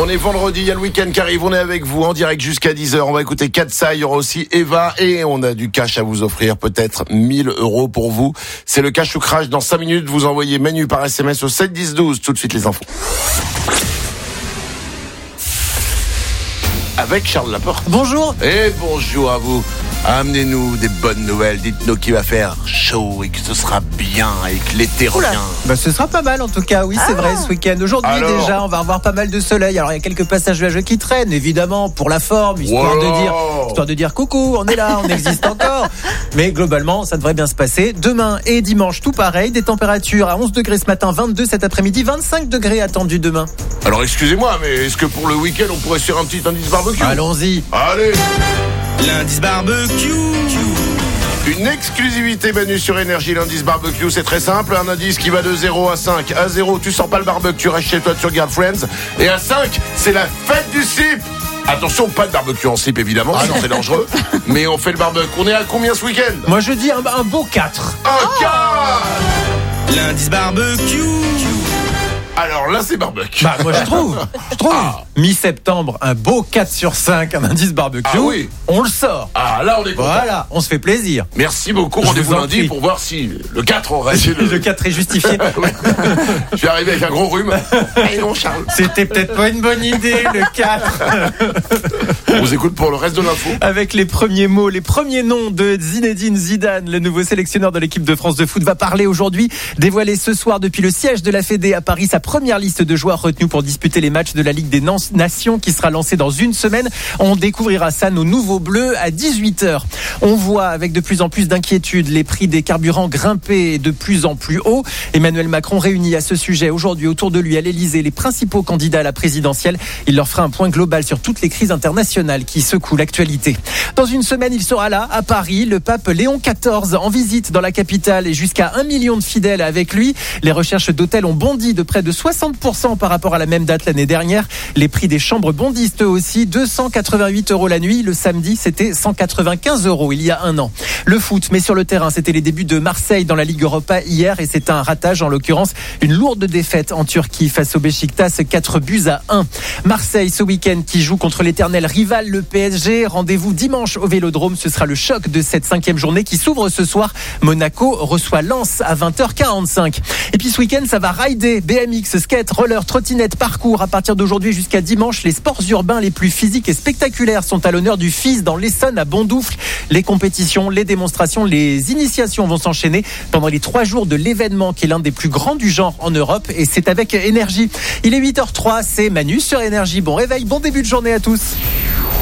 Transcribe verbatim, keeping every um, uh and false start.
On est vendredi, il y a le week-end qui arrive, on est avec vous en direct jusqu'à dix heures. On va écouter Katsa, il y aura aussi Eva et on a du cash à vous offrir, peut-être mille euros pour vous. C'est le cash ou crash dans cinq minutes. Vous envoyez Manu par S M S au sept dix douze. Tout de suite les infos. Avec Charles Laporte. Bonjour. Et bonjour à vous. Amenez-nous des bonnes nouvelles. Dites-nous qu'il va faire chaud et que ce sera bien et que l'été revient. Bah, ce sera pas mal en tout cas, oui, ah. c'est vrai, ce week-end. Aujourd'hui Alors... déjà, on va avoir pas mal de soleil. Alors il y a quelques passages nuageux qui traînent, évidemment, pour la forme, histoire, wow. de, dire, histoire de dire coucou, on est là, on existe encore. Mais globalement, ça devrait bien se passer. Demain et dimanche, tout pareil. Des températures à onze degrés ce matin, vingt-deux cet après-midi, vingt-cinq degrés attendus demain. Alors excusez-moi, mais est-ce que pour le week-end, on pourrait se faire un petit indice barbecue ? Allons-y. Allez. L'indice barbecue. Une exclusivité Manu sur Énergie, l'indice barbecue, c'est très simple. Un indice qui va de zéro à cinq. À zéro, tu sens pas le barbecue, tu restes chez toi, tu regardes Friends. Et à cinq, c'est la fête du slip. Attention, pas de barbecue en slip évidemment, ah non, c'est dangereux. Mais on fait le barbecue. On est à combien ce week-end ? Moi je dis un, un beau quatre. Un oh quatre. L'indice barbecue. Alors là, c'est barbecue. Bah, moi, je trouve. Je trouve. Ah. Mi-septembre, un beau quatre sur cinq, un indice barbecue. Ah oui. On le sort. Ah, là, on est content. Voilà, on se fait plaisir. Merci beaucoup. Rendez-vous lundi prie. pour voir si le quatre aurait été le... le quatre est justifié. Je suis arrivé avec un gros rhume. Et non, Charles. C'était peut-être pas une bonne idée, le quatre. On vous écoute pour le reste de l'info. Avec les premiers mots, les premiers noms de Zinedine Zidane, le nouveau sélectionneur de l'équipe de France de foot, va parler aujourd'hui. Dévoilé ce soir depuis le siège de la Fédé à Paris, sa première liste de joueurs retenus pour disputer les matchs de la Ligue des Nations qui sera lancée dans une semaine. On découvrira ça, nos nouveaux bleus, à dix-huit heures. On voit avec de plus en plus d'inquiétude les prix des carburants grimper de plus en plus haut. Emmanuel Macron réunit à ce sujet aujourd'hui autour de lui à l'Elysée les principaux candidats à la présidentielle. Il leur fera un point global sur toutes les crises internationales qui secouent l'actualité. Dans une semaine, il sera là, à Paris, le pape Léon quatorze en visite dans la capitale et jusqu'à un million de fidèles avec lui. Les recherches d'hôtels ont bondi de près de soixante pour cent par rapport à la même date l'année dernière. Les prix des chambres bondissent eux aussi, deux cent quatre-vingt-huit euros la nuit. Le samedi, c'était cent quatre-vingt-quinze euros il y a un an. Le foot, mais sur le terrain, c'était les débuts de Marseille dans la Ligue Europa hier et c'est un ratage, en l'occurrence une lourde défaite en Turquie face au Beşiktaş, quatre buts à un. Marseille ce week-end qui joue contre l'éternel rival le P S G. Rendez-vous dimanche au Vélodrome. Ce sera le choc de cette cinquième journée qui s'ouvre ce soir. Monaco reçoit Lens à vingt heures quarante-cinq. Et puis ce week-end, ça va rider, B M X, skate, roller, trottinette, parcours. À partir d'aujourd'hui jusqu'à dimanche, les sports urbains les plus physiques et spectaculaires sont à l'honneur du F I S dans l'Essonne à Bondoufle. Les compétitions, les démonstrations, les initiations vont s'enchaîner pendant les trois jours de l'événement qui est l'un des plus grands du genre en Europe et c'est avec Énergie. Il est huit heures zéro trois, c'est Manu sur Énergie. Bon réveil, bon début de journée à tous.